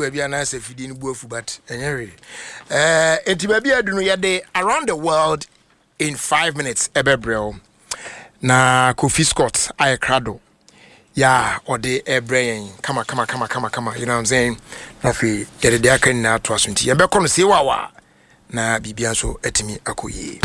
baabi ana se fidi no bu afu but enyewe enti baabi adu no yede around the world in 5 minutes ebebrel na Kofi Scott Aykrado ya ode ebrain kama you know what I'm saying na fi yede de aka na to aso nti ye be kono se wawa na bibia so etimi akoyi